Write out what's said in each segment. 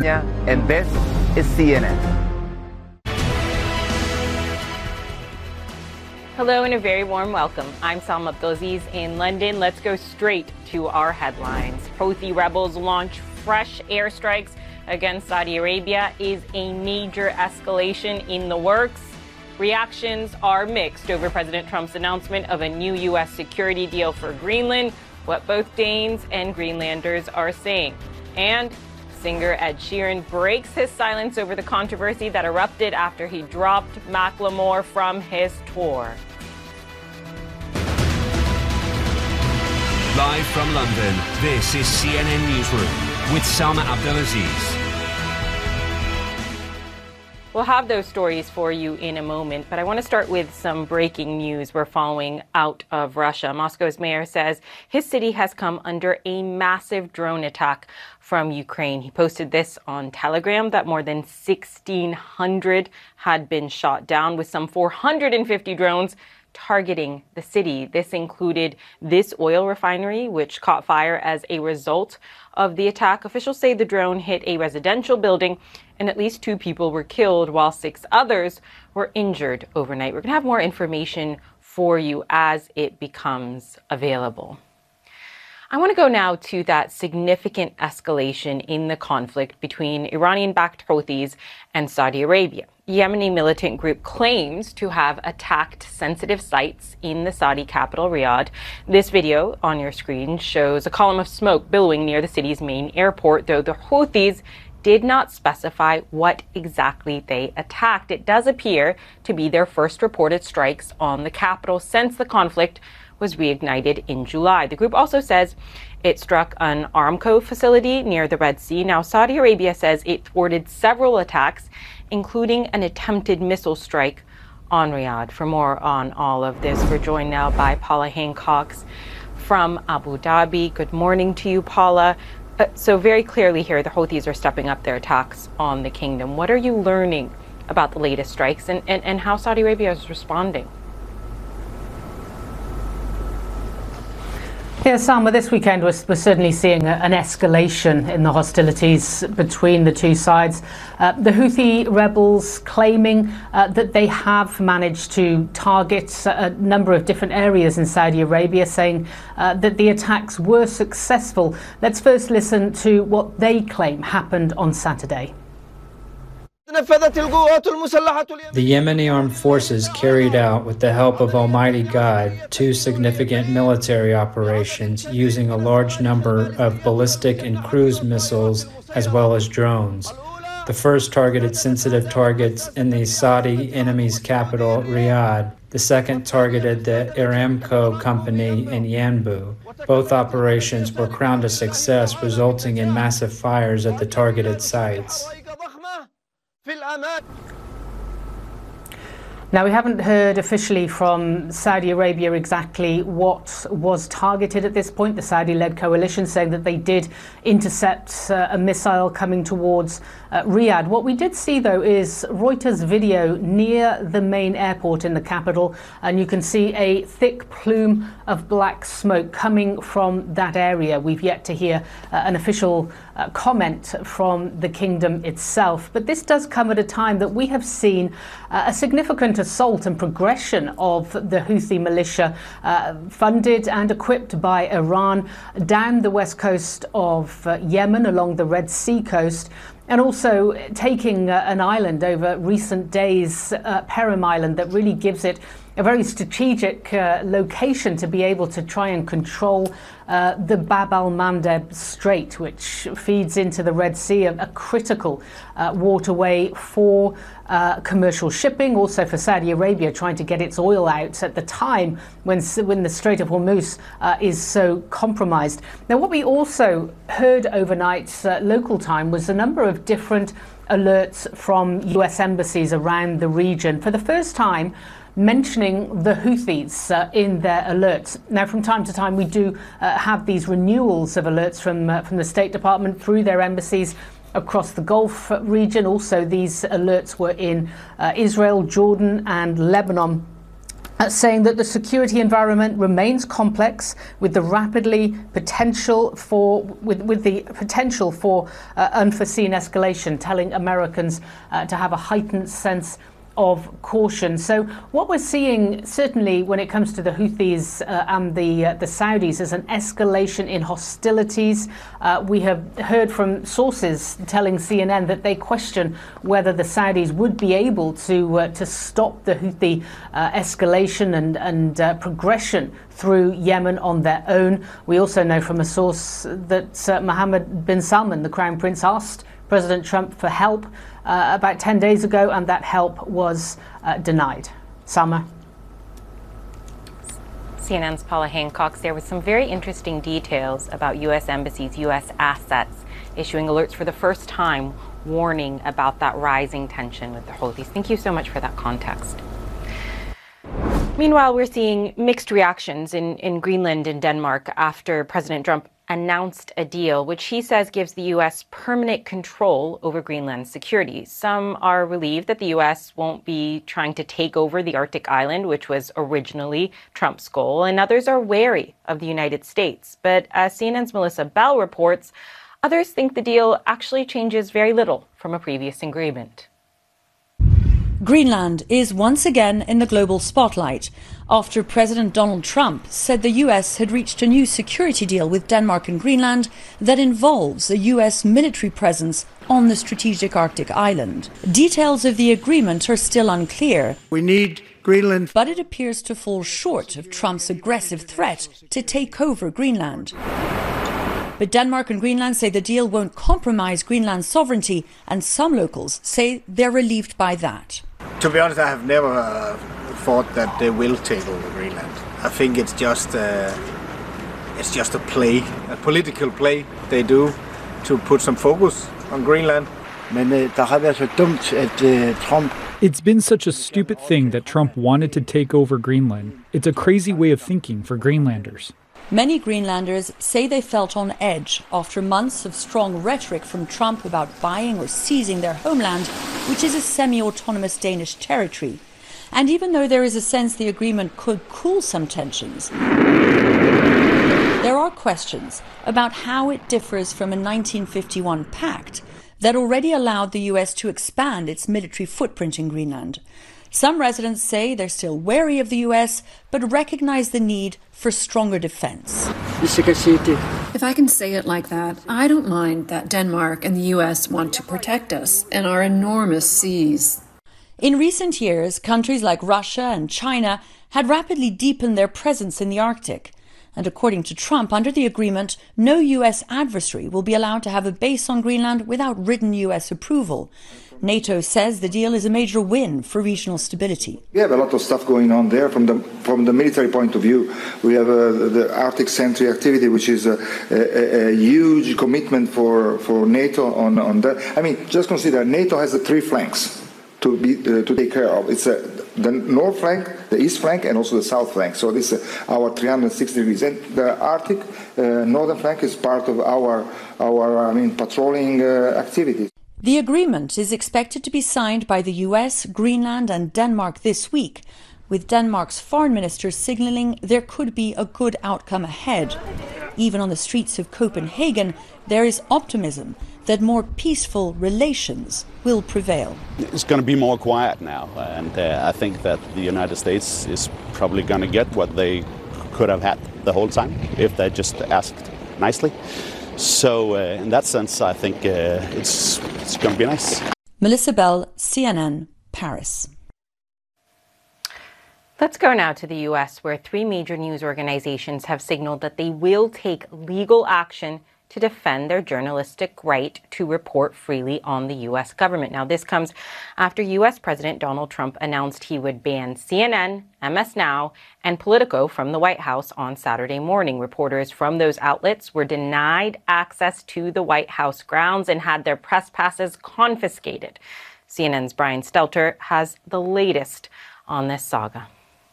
California, and this is CNN. Hello and a very warm welcome. I'm Salma Abdulaziz in London. Let's go straight to our headlines. Houthi rebels launch fresh airstrikes against Saudi Arabia. Is a major escalation in the works? Reactions are mixed over President Trump's announcement of a new U.S. security deal for Greenland, what both Danes and Greenlanders are saying. And singer Ed Sheeran breaks his silence over the controversy that erupted after he dropped Macklemore from his tour. Live from London, this is CNN Newsroom with Salma Abdulaziz. We'll have those stories for you in a moment, but I want to start with some breaking news we're following out of Russia. Moscow's mayor says his city has come under a massive drone attack from Ukraine. He posted this on Telegram that more than 1,600 had been shot down, with some 450 drones targeting the city. This included this oil refinery, which caught fire as a result of the attack. Officials say the drone hit a residential building and at least 2 people were killed while 6 others were injured overnight. We're going to have more information for you as it becomes available. I want to go now to that significant escalation in the conflict between Iranian-backed Houthis and Saudi Arabia. Yemeni militant group claims to have attacked sensitive sites in the Saudi capital, Riyadh. This video on your screen shows a column of smoke billowing near the city's main airport, though the Houthis did not specify what exactly they attacked. It does appear to be their first reported strikes on the capital since the conflict was reignited in July. The group also says it struck an Aramco facility near the Red Sea. Now, Saudi Arabia says it thwarted several attacks, including an attempted missile strike on Riyadh. For more on all of this, we're joined now by Paula Hancock from Abu Dhabi. Good morning to you, Paula. So very clearly here, the Houthis are stepping up their attacks on the kingdom. What are you learning about the latest strikes and how Saudi Arabia is responding? Yeah, Salma, this weekend we're certainly seeing an escalation in the hostilities between the two sides. The Houthi rebels claiming that they have managed to target a number of different areas in Saudi Arabia, saying that the attacks were successful. Let's first listen to what they claim happened on Saturday. The Yemeni armed forces carried out, with the help of Almighty God, 2 significant military operations using a large number of ballistic and cruise missiles as well as drones. The first targeted sensitive targets in the Saudi enemy's capital, Riyadh. The second targeted the Aramco company in Yanbu. Both operations were crowned a success, resulting in massive fires at the targeted sites. Now, we haven't heard officially from Saudi Arabia exactly what was targeted at this point. The Saudi-led coalition saying that they did intercept a missile coming towards Riyadh. What we did see, though, is Reuters video near the main airport in the capital, and you can see a thick plume of black smoke coming from that area. We've yet to hear an official comment from the kingdom itself, but this does come at a time that we have seen a significant assault and progression of the Houthi militia, funded and equipped by Iran, down the west coast of Yemen along the Red Sea coast, and also taking an island over recent days, Perim Island, that really gives it a very strategic location to be able to try and control the Bab al-Mandeb Strait, which feeds into the Red Sea, a critical waterway for commercial shipping, also for Saudi Arabia trying to get its oil out at the time when the Strait of Hormuz is so compromised. Now, what we also heard overnight local time was a number of different alerts from US embassies around the region, for the first time mentioning the Houthis in their alerts. Now, from time to time, we do have these renewals of alerts from the State Department through their embassies across the Gulf region. Also, these alerts were in Israel, Jordan and Lebanon. saying that the security environment remains complex with the potential for unforeseen escalation, telling Americans to have a heightened sense of caution. So what we're seeing, certainly when it comes to the Houthis and the Saudis, is an escalation in hostilities. We have heard from sources telling CNN that they question whether the Saudis would be able to stop the Houthi escalation and progression through Yemen on their own. We also know from a source that Mohammed bin Salman, the Crown Prince, asked President Trump for help about 10 days ago, and that help was denied. Salma. CNN's Paula Hancock there with some very interesting details about U.S. embassies, U.S. assets, issuing alerts for the first time, warning about that rising tension with the Houthis. Thank you so much for that context. Meanwhile, we're seeing mixed reactions in Greenland and Denmark after President Trump announced a deal which he says gives the U.S. permanent control over Greenland's security. Some are relieved that the U.S. won't be trying to take over the Arctic island, which was originally Trump's goal, and others are wary of the United States. But as CNN's Melissa Bell reports, others think the deal actually changes very little from a previous agreement. Greenland is once again in the global spotlight after President Donald Trump said the U.S. had reached a new security deal with Denmark and Greenland that involves a U.S. military presence on the strategic Arctic island. Details of the agreement are still unclear. We need Greenland. But it appears to fall short of Trump's aggressive threat to take over Greenland. But Denmark and Greenland say the deal won't compromise Greenland's sovereignty, and some locals say they're relieved by that. To be honest, I have never thought that they will take over Greenland. I think it's just a play, a political play they do to put some focus on Greenland. It's been such a stupid thing that Trump wanted to take over Greenland. It's a crazy way of thinking for Greenlanders. Many Greenlanders say they felt on edge after months of strong rhetoric from Trump about buying or seizing their homeland, which is a semi-autonomous Danish territory. And even though there is a sense the agreement could cool some tensions, there are questions about how it differs from a 1951 pact that already allowed the US to expand its military footprint in Greenland. Some residents say they're still wary of the US, but recognize the need for stronger defense. If I can say it like that, I don't mind that Denmark and the US want to protect us and our enormous seas. In recent years, countries like Russia and China had rapidly deepened their presence in the Arctic. And according to Trump, under the agreement, no US adversary will be allowed to have a base on Greenland without written US approval. NATO says the deal is a major win for regional stability. We have a lot of stuff going on there from the military point of view. We have the Arctic Sentry activity, which is a huge commitment for NATO on that. I mean, just consider NATO has the three flanks to take care of. It's the north flank, the east flank, and also the south flank. So this is our 360 degrees. And the Arctic northern flank is part of our patrolling activities. The agreement is expected to be signed by the US, Greenland and Denmark this week, with Denmark's foreign minister signaling there could be a good outcome ahead. Even on the streets of Copenhagen, there is optimism that more peaceful relations will prevail. It's going to be more quiet now, and I think that the United States is probably going to get what they could have had the whole time if they just asked nicely. So in that sense, I think it's going to be nice. Melissa Bell, CNN, Paris. Let's go now to the U.S., where three major news organizations have signaled that they will take legal action to defend their journalistic right to report freely on the U.S. government. Now, this comes after U.S. President Donald Trump announced he would ban CNN, MS Now, and Politico from the White House on Saturday morning. Reporters from those outlets were denied access to the White House grounds and had their press passes confiscated. CNN's Brian Stelter has the latest on this saga.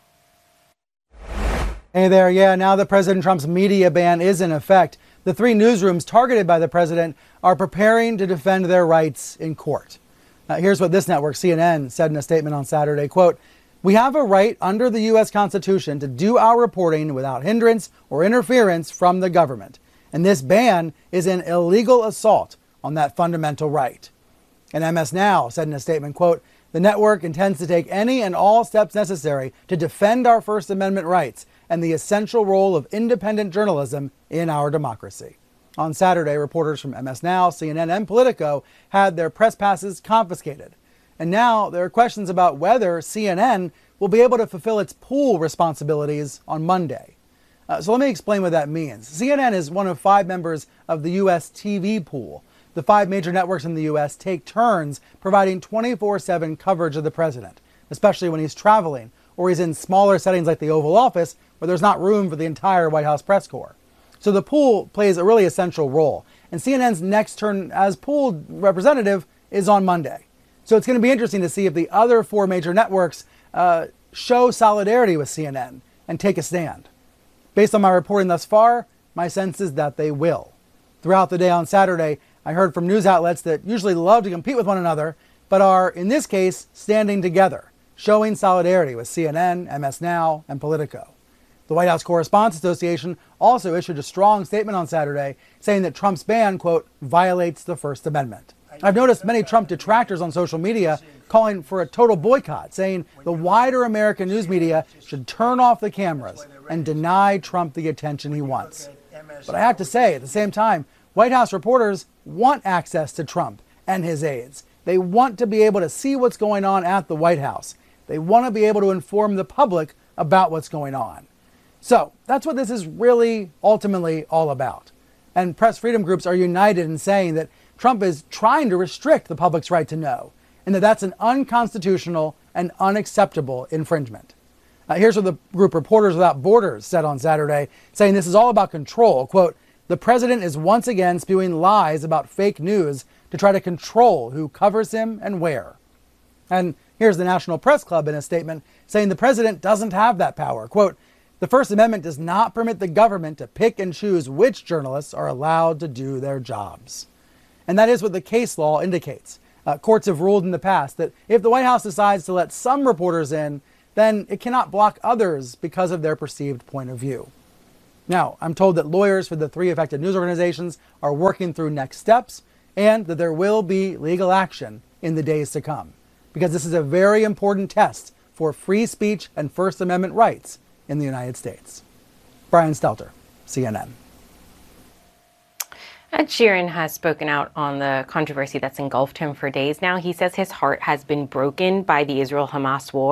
Hey there. Yeah, now that President Trump's media ban is in effect, the three newsrooms targeted by the president are preparing to defend their rights in court. Here's what this network, CNN, said in a statement on Saturday. Quote, We have a right under the U.S. Constitution to do our reporting without hindrance or interference from the government. And this ban is an illegal assault on that fundamental right. And MS Now said in a statement, quote, "The network intends to take any and all steps necessary to defend our First Amendment rights and the essential role of independent journalism in our democracy." On Saturday, reporters from MS Now, CNN, and Politico had their press passes confiscated. And now there are questions about whether CNN will be able to fulfill its pool responsibilities on Monday. So let me explain what that means. CNN is one of 5 members of the U.S. TV pool. The 5 major networks in the U.S. take turns providing 24/7 coverage of the president, especially when he's traveling or he's in smaller settings like the Oval Office where there's not room for the entire White House press corps. So the pool plays a really essential role. And CNN's next turn as pool representative is on Monday. So it's going to be interesting to see if the other 4 major networks show solidarity with CNN and take a stand. Based on my reporting thus far, my sense is that they will. Throughout the day on Saturday, I heard from news outlets that usually love to compete with one another, but are, in this case, standing together, showing solidarity with CNN, MS Now, and Politico. The White House Correspondents Association also issued a strong statement on Saturday saying that Trump's ban, quote, "violates the First Amendment." I've noticed many Trump detractors on social media calling for a total boycott, saying the wider American news media should turn off the cameras and deny Trump the attention he wants. But I have to say, at the same time, White House reporters want access to Trump and his aides. They want to be able to see what's going on at the White House. They want to be able to inform the public about what's going on. So that's what this is really ultimately all about. And press freedom groups are united in saying that Trump is trying to restrict the public's right to know, and that that's an unconstitutional and unacceptable infringement. Here's what the group Reporters Without Borders said on Saturday, saying this is all about control. Quote, "The president is once again spewing lies about fake news to try to control who covers him and where." And here's the National Press Club in a statement saying the president doesn't have that power. Quote, "The First Amendment does not permit the government to pick and choose which journalists are allowed to do their jobs." And that is what the case law indicates. Courts have ruled in the past that if the White House decides to let some reporters in, then it cannot block others because of their perceived point of view. Now, I'm told that lawyers for the 3 affected news organizations are working through next steps and that there will be legal action in the days to come, because this is a very important test for free speech and First Amendment rights in the United States. Brian Stelter, CNN. Ed Sheeran has spoken out on the controversy that's engulfed him for days now. He says his heart has been broken by the Israel-Hamas war.